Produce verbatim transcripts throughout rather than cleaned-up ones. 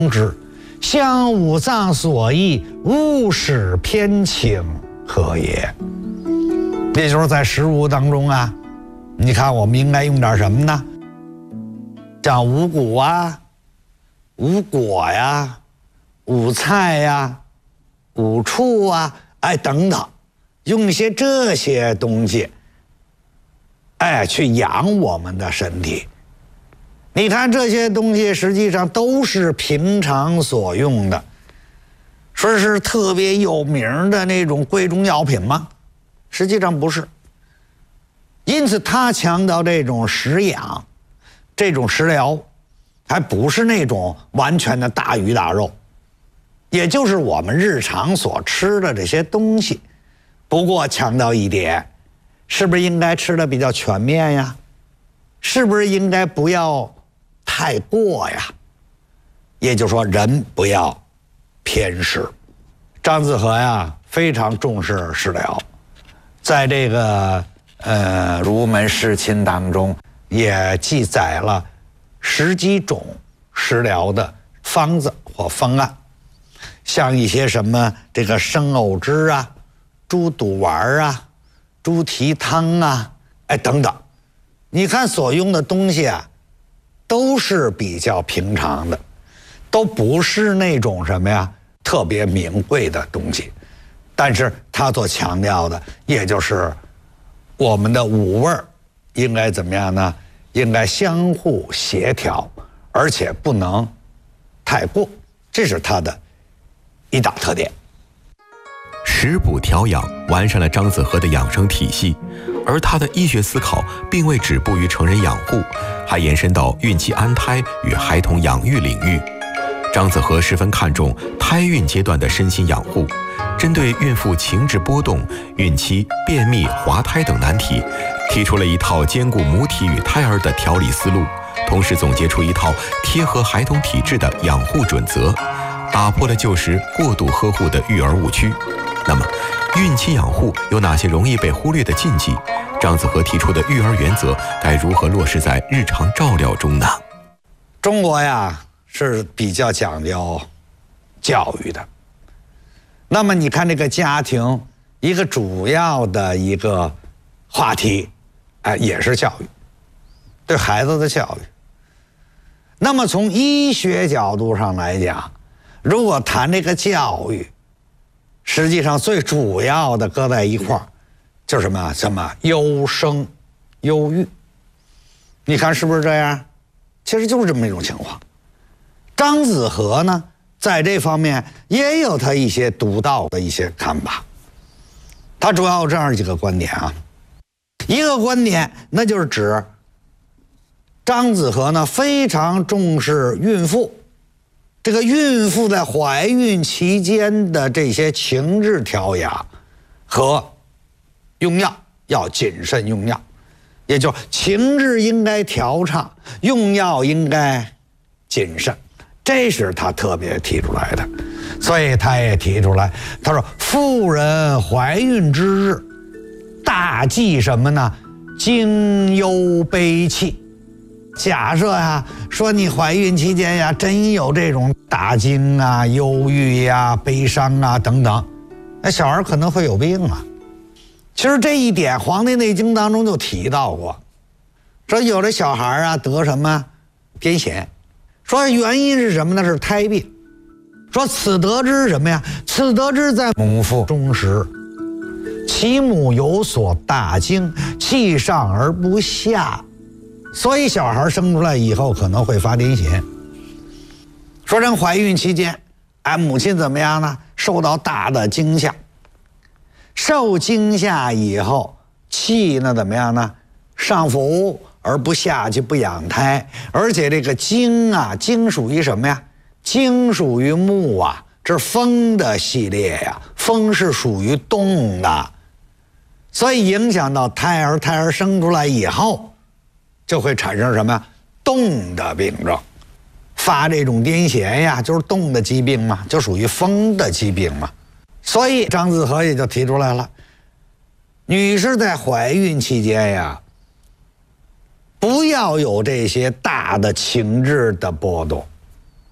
之，向五脏所益，勿使偏倾，何也？也就是在食物当中啊，你看我们应该用点什么呢？像五谷啊、五果呀、五菜呀、五畜啊，哎等等，用一些这些东西，哎，去养我们的身体。你看这些东西实际上都是平常所用的，说是特别有名的那种贵重药品吗？实际上不是。因此他强调这种食养，这种食疗，还不是那种完全的大鱼大肉，也就是我们日常所吃的这些东西。不过强调一点，是不是应该吃的比较全面呀？是不是应该不要太过呀？也就是说，人不要偏食。张子和呀非常重视食疗，在这个呃《儒门释亲》当中也记载了十几种食疗的方子或方案，像一些什么这个生藕汁啊、猪肚丸啊、猪蹄汤啊，哎等等。你看所用的东西啊，都是比较平常的，都不是那种什么呀特别名贵的东西。但是他所强调的，也就是我们的五味应该怎么样呢？应该相互协调，而且不能太过，这是他的一大特点。 食补调养完善了张子和的养生体系，而他的医学思考并未止步于成人养护，还延伸到孕期安胎与孩童养育领域。张子和十分看重胎孕阶段的身心养护，针对孕妇情志波动、孕期便秘、滑胎等难题，提出了一套兼顾母体与胎儿的调理思路，同时总结出一套贴合孩童体质的养护准则，打破了旧时过度呵护的育儿误区。那么，孕期养护有哪些容易被忽略的禁忌？张子和提出的育儿原则该如何落实在日常照料中呢？ 中国呀是比较讲究教育的。那么你看这个家庭一个主要的一个话题，哎，也是教育，对孩子的教育。那么从医学角度上来讲，如果谈这个教育，实际上最主要的搁在一块儿，就是什么什么优生优育。你看是不是这样？其实就是这么一种情况。张子和呢，在这方面也有他一些独到的一些看法。他主要有这样几个观点啊。一个观点，那就是指张子和呢非常重视孕妇。这个孕妇在怀孕期间的这些情志调养和用药要谨慎用药，也就情志应该调畅，用药应该谨慎，这是他特别提出来的。所以他也提出来，他说妇人怀孕之日，大忌什么呢？惊忧悲戚。假设呀，说你怀孕期间呀，真有这种大惊啊、忧郁呀、悲伤啊等等，那小孩可能会有病啊。其实这一点，《黄帝内经》当中就提到过，说有的小孩啊得什么癫痫，说原因是什么呢？是胎病。说此得之什么呀？此得之在母腹中时，其母有所大惊，气上而不下。所以小孩生出来以后可能会发癫痫。说人怀孕期间，哎，母亲怎么样呢？受到大的惊吓，受惊吓以后，气呢怎么样呢？上浮而不下，就不养胎。而且这个经啊，经属于什么呀？经属于木啊，这是风的系列呀，风是属于动的，所以影响到胎儿，胎儿生出来以后。就会产生什么呀？动的病症，发这种癫痫呀，就是动的疾病嘛，就属于风的疾病嘛。所以张子和也就提出来了，女士在怀孕期间呀，不要有这些大的情志的波动，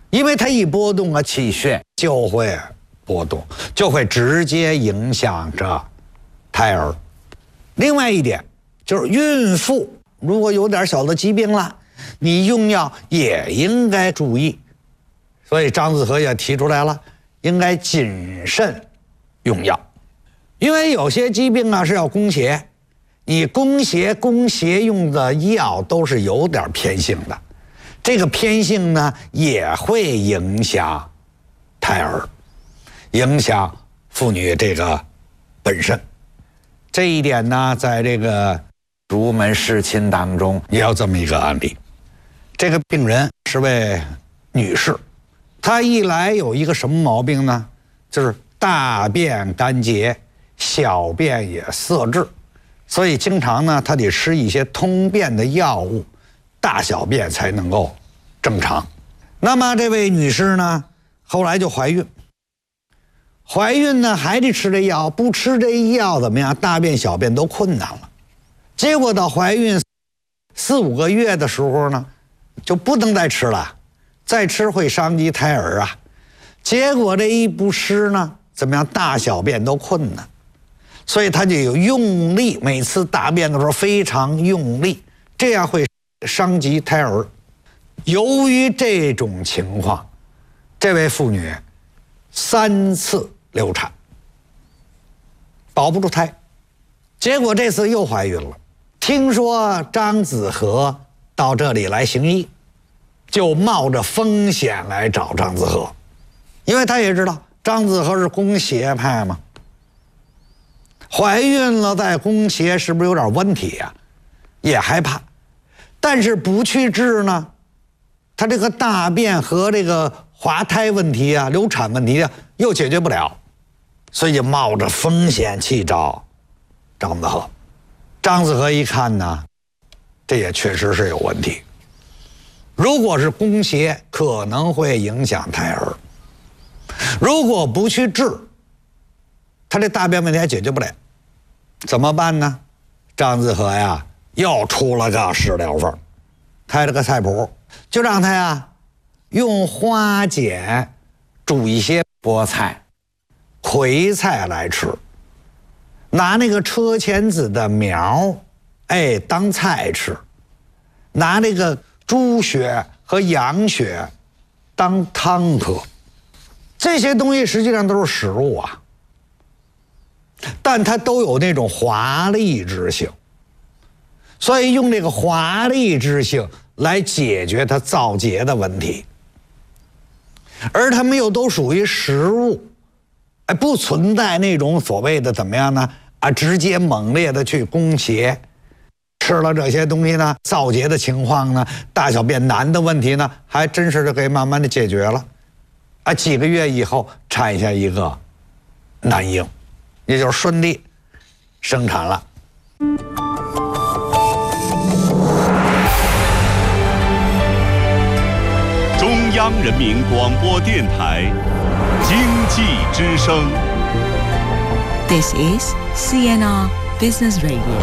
因为它一波动啊，气血就会波动，就会直接影响着胎儿。另外一点就是孕妇如果有点小的疾病了，你用药也应该注意。所以张子和也提出来了，应该谨慎用药，因为有些疾病啊是要供血，你供血供血用的药都是有点偏性的，这个偏性呢也会影响胎儿，影响妇女这个本身。这一点呢，在这个儒门侍亲当中也有这么一个案例。这个病人是位女士，她一来有一个什么毛病呢？就是大便干结，小便也色滞，所以经常呢，她得吃一些通便的药物，大小便才能够正常。那么这位女士呢，后来就怀孕。怀孕呢还得吃这药，不吃这药怎么样？大便小便都困难了。结果到怀孕四五个月的时候呢，就不能再吃了，再吃会伤及胎儿啊。结果这一不吃呢，怎么样？大小便都困难，所以他就有用力，每次大便的时候非常用力，这样会伤及胎儿。由于这种情况，这位妇女三次流产，保不住胎，结果这次又怀孕了。听说张子和到这里来行医，就冒着风险来找张子和，因为他也知道张子和是供血派嘛，怀孕了再供血是不是有点问题呀、啊？也害怕，但是不去治呢，他这个大便和这个滑胎问题啊、流产问题啊又解决不了，所以就冒着风险去找张子和。张子和一看呢，这也确实是有问题。如果是供血，可能会影响胎儿；如果不去治，他这大便问题还解决不了，怎么办呢？张子和呀，又出了个食疗法，开了个菜谱，就让他呀用花碱煮一些菠菜、葵菜来吃。拿那个车前子的苗，哎，当菜吃；拿那个猪血和羊血当汤喝。这些东西实际上都是食物啊，但它都有那种华丽之性，所以用这个华丽之性来解决它燥结的问题。而它们又都属于食物。哎，不存在那种所谓的怎么样呢？啊，直接猛烈的去供血，吃了这些东西呢，燥结的情况呢，大小便难的问题呢，还真是可以慢慢的解决了。啊，几个月以后产下一个男婴，也就是顺利生产了。 中央人民广播电台。经济之声 This is C N R Business Radio.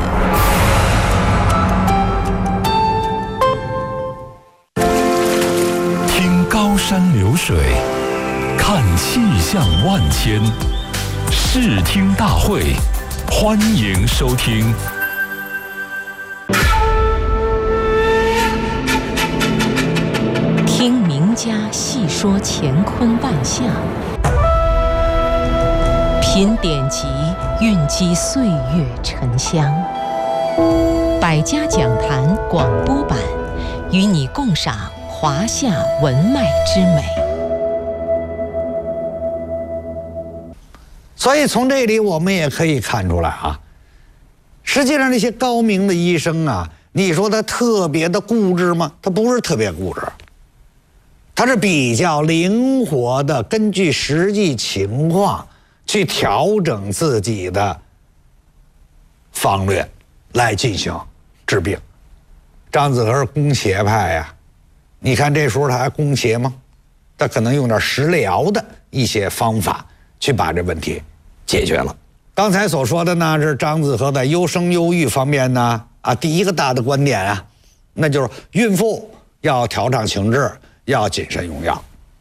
听高山流水，看气象万千，视听大会，欢迎收听。 听名家细说乾坤万象，品典籍，蕴积岁月沉香。百家讲坛广播版，与你共赏华夏文脉之美。 所以从这里我们也可以看出来啊，实际上那些高明的医生啊，你说他特别的固执吗？他不是特别固执，他是比较灵活的，根据实际情况去调整自己的方略来进行治病。张子和是供血派呀、啊，你看这时候他还供血吗？他可能用点食疗的一些方法去把这问题解决了。刚才所说的呢，是张子和在优生优育方面呢，啊，第一个大的观点啊，那就是孕妇要调畅情志，要谨慎用药。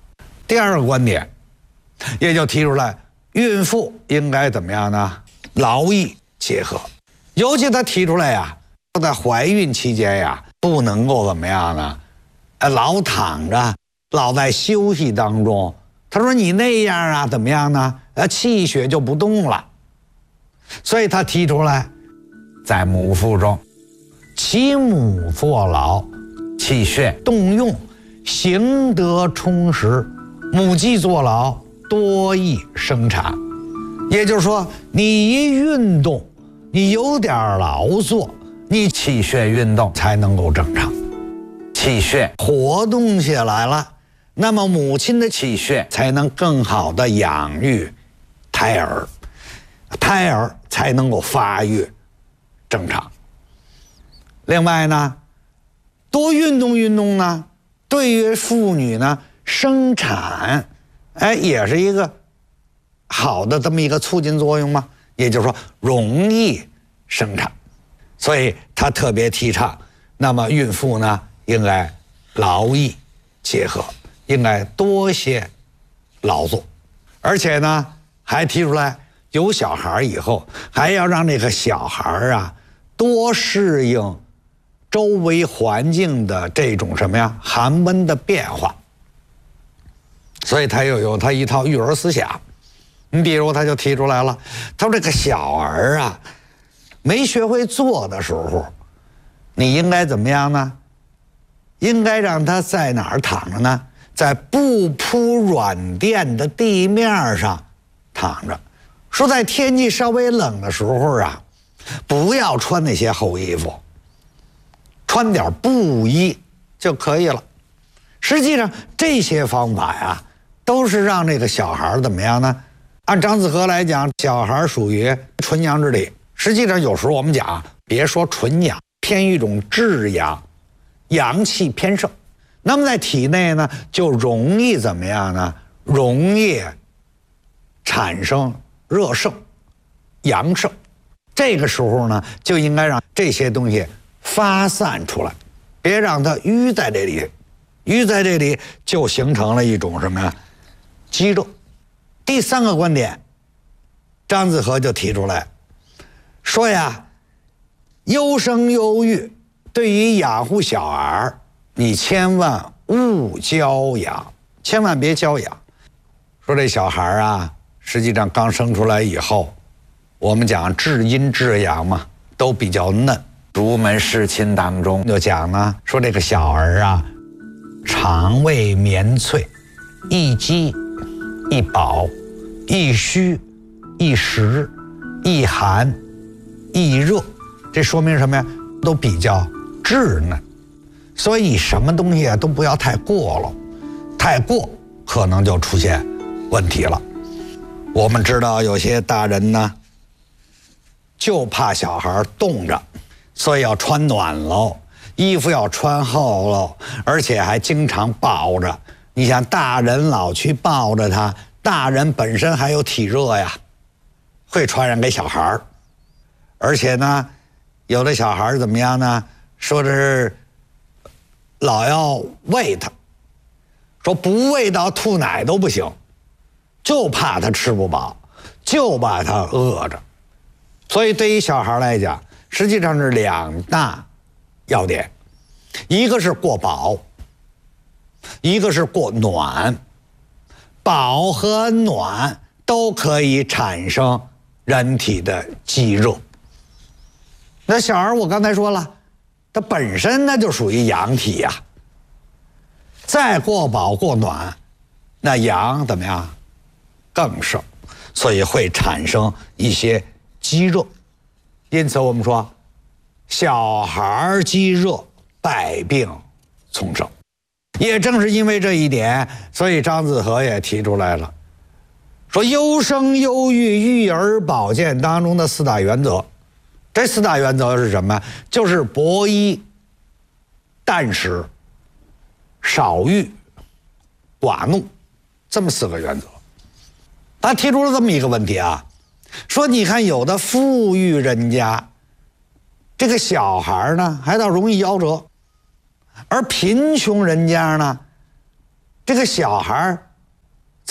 第二个观点，也就提出来，孕妇应该怎么样呢？劳逸结合。尤其他提出来呀，在怀孕期间呀，不能够怎么样呢？呃，老躺着，老在休息当中。他说你那样啊，怎么样呢？呃，气血就不动了。所以他提出来，在母腹中，其母坐牢，气血动用，形得充实。母鸡坐牢，多易生产。也就是说，你一运动，你有点劳作，你气血运动才能够正常，气血活动起来了，那么母亲的气血才能更好的养育胎儿，胎儿才能够发育正常。另外呢，多运动运动呢，对于妇女呢生产，哎，也是一个好的这么一个促进作用嘛。也就是说，容易生产，所以他特别提倡，那么孕妇呢应该劳逸结合，应该多些劳作，而且呢还提出来，有小孩以后还要让这个小孩啊多适应周围环境的这种什么呀寒温的变化，所以他又有他一套育儿思想。你比如他就提出来了，他说这个小儿啊没学会坐的时候，你应该怎么样呢？应该让他在哪儿躺着呢？在不铺软垫的地面上躺着。说在天气稍微冷的时候啊，不要穿那些厚衣服，穿点布衣就可以了。实际上这些方法呀，都是让这个小孩怎么样呢？按张子和来讲，小孩属于纯阳之体。实际上有时候我们讲，别说纯阳，偏一种至阳，阳气偏盛。那么在体内呢，就容易怎么样呢？容易产生热盛、阳盛。这个时候呢，就应该让这些东西发散出来，别让它淤在这里，淤在这里就形成了一种什么呀？积热。第三个观点，张子和就提出来说呀，优生优育，对于养护小儿，你千万勿娇养，千万别娇养。说这小孩啊，实际上刚生出来以后，我们讲至阴至阳嘛，都比较嫩。独门侍亲当中就讲呢，说这个小儿啊，肠胃绵脆，易饥易饱，易虚易实，易寒易热，这说明什么呀？都比较稚嫩，所以什么东西啊都不要太过了，太过可能就出现问题了。我们知道有些大人呢，就怕小孩冻着，所以要穿暖喽，衣服要穿厚喽，而且还经常抱着。你想大人老去抱着他，大人本身还有体热呀，会传染给小孩。而且呢，有的小孩怎么样呢？说的是老要喂他，说不喂到吐奶都不行，就怕他吃不饱，就怕他饿着。所以对于小孩来讲，实际上是两大要点，一个是过饱，一个是过暖。饱和暖都可以产生人体的积热。那小孩我刚才说了，他本身那就属于阳体呀，再过饱过暖，那阳怎么样更盛，所以会产生一些积热。因此我们说，小孩积热，百病丛生。也正是因为这一点，所以张子和也提出来了，说优生优育育儿保健当中的四大原则。这四大原则是什么？就是薄衣、淡食、少欲、寡怒，这么四个原则。他提出了这么一个问题啊，说你看有的富裕人家，这个小孩呢还倒容易夭折，而贫穷人家呢，这个小孩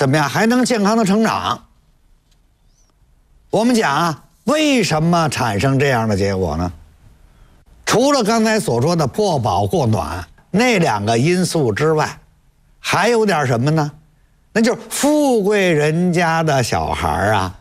怎么样还能健康的成长。我们讲啊，为什么产生这样的结果呢？除了刚才所说的过饱过暖那两个因素之外，还有点什么呢？那就是富贵人家的小孩啊，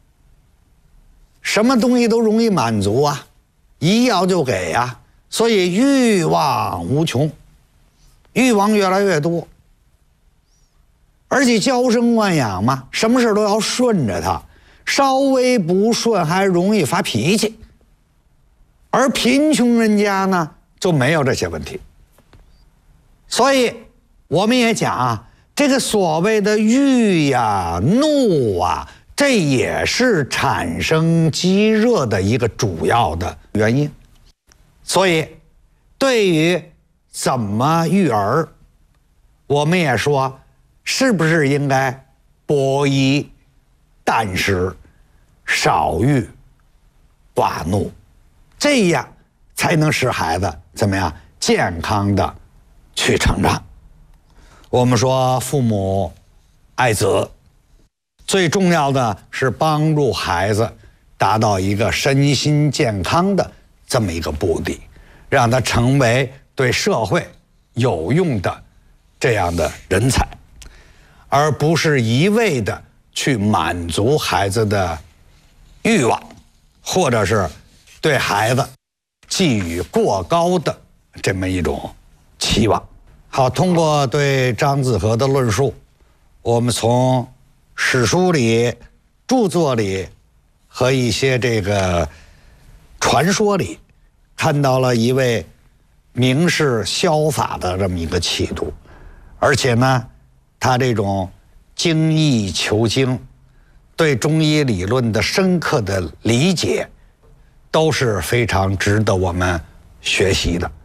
什么东西都容易满足啊，一要就给啊，所以欲望无穷，欲望越来越多，而且娇生惯养嘛，什么事都要顺着他，稍微不顺还容易发脾气。而贫穷人家呢就没有这些问题。所以我们也讲啊，这个所谓的欲呀、怒啊，这也是产生积热的一个主要的原因。所以对于怎么育儿，我们也说是不是应该薄衣淡食，少欲寡怒，这样才能使孩子怎么样健康的去成长。我们说父母爱子，最重要的是帮助孩子达到一个身心健康的这么一个目的，让他成为对社会有用的这样的人才，而不是一味的去满足孩子的欲望，或者是对孩子寄予过高的这么一种期望。好，通过对张子和的论述，我们从史书里、著作里和一些这个传说里，看到了一位明士潇洒的这么一个气度，而且呢，他这种精益求精，对中医理论的深刻的理解，都是非常值得我们学习的。